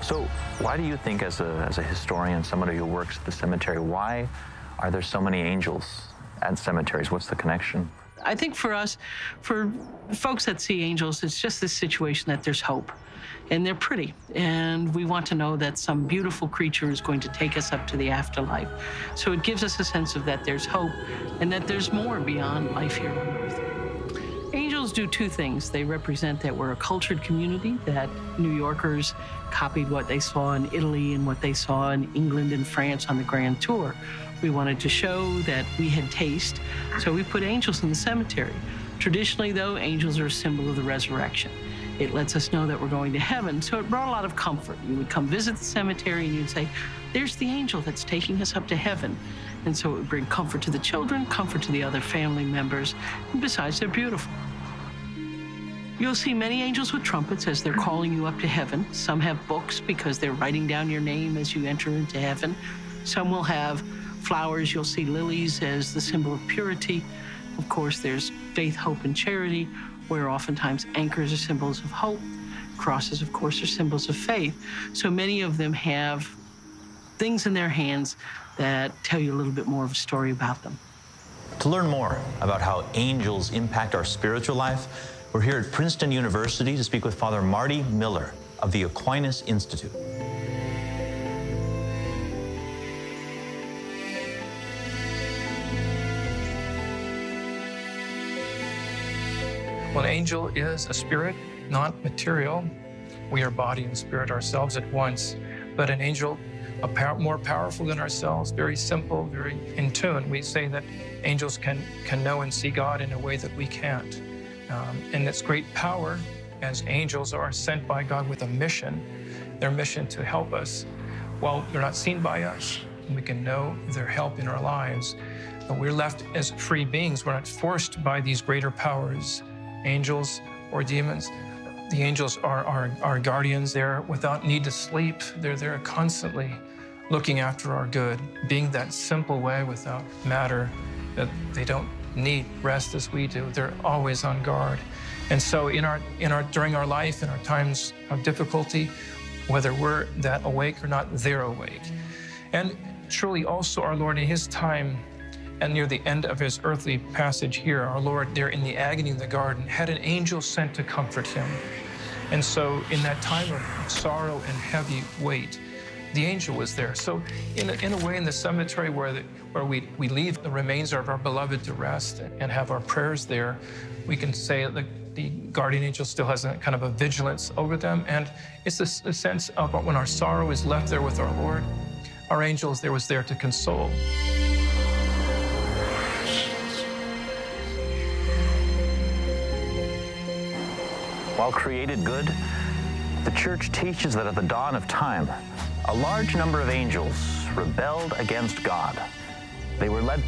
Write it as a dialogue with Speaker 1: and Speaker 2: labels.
Speaker 1: So why do you think, as a historian, somebody who works at the cemetery, why are there so many angels at cemeteries? What's the connection?
Speaker 2: I think for us, for folks that see angels, it's just this situation that there's hope. And they're pretty. And we want to know that some beautiful creature is going to take us up to the afterlife. So it gives us a sense of that there's hope and that there's more beyond life here on earth. Angels do two things. They represent that we're a cultured community, that New Yorkers copied what they saw in Italy and what they saw in England and France on the Grand Tour. We wanted to show that we had taste, so we put angels in the cemetery. Traditionally, though, angels are a symbol of the resurrection. It lets us know that we're going to heaven, so it brought a lot of comfort. You would come visit the cemetery and you'd say, there's the angel that's taking us up to heaven. And so it would bring comfort to the children, comfort to the other family members, and besides, they're beautiful. You'll see many angels with trumpets as they're calling you up to heaven. Some have books because they're writing down your name as you enter into heaven. Some will have flowers. You'll see lilies as the symbol of purity. Of course, there's faith, hope, and charity, where oftentimes anchors are symbols of hope. Crosses, of course, are symbols of faith. So many of them have things in their hands that tell you a little bit more of a story about them.
Speaker 1: To learn more about how angels impact our spiritual life, we're here at Princeton University to speak with Father Marty Miller of the Aquinas Institute.
Speaker 3: Well, an angel is a spirit, not material. We are body and spirit ourselves at once. But an angel, more powerful than ourselves, very simple, very in tune. We say that angels can know and see God in a way that we can't. And it's great power, as angels are sent by God with a mission, their mission to help us. While they're not seen by us, we can know their help in our lives. But we're left as free beings. We're not forced by these greater powers, angels or demons. The angels are our guardians. They're without need to sleep. They're there constantly looking after our good, being that simple way without matter, that they don't need rest as we do. They're always on guard. And so during our life, in our times of difficulty, whether we're that awake or not, they're awake. And truly also our Lord in his time and near the end of his earthly passage here, our Lord there in the agony in the garden had an angel sent to comfort him. And so in that time of sorrow and heavy weight, the angel was there. So in a way, in the cemetery where we leave the remains of our beloved to rest and have our prayers there, we can say that the guardian angel still has a kind of a vigilance over them. And it's a sense of when our sorrow is left there with our Lord, our angel was there to console.
Speaker 1: While created good, the Church teaches that at the dawn of time, a large number of angels rebelled against God. They were led